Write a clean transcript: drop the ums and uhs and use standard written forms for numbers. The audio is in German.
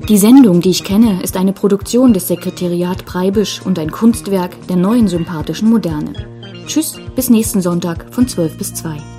Die Sendung, die ich kenne, ist eine Produktion des Sekretariat Preibisch und ein Kunstwerk der neuen sympathischen Moderne. Tschüss, bis nächsten Sonntag von 12 bis 2.